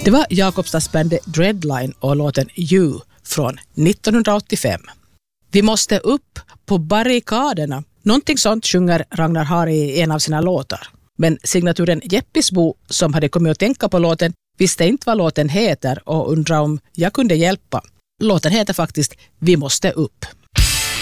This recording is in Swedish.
Det var Jakobstadsbandet Dreadline och låten You från 1985. Vi måste upp på barrikaderna. Någonting sånt sjunger Ragnar Harry i en av sina låtar. Men signaturen Jeppisbo, som hade kommit att tänka på låten, visste inte vad låten heter och undrade om jag kunde hjälpa. Låten heter faktiskt Vi måste upp.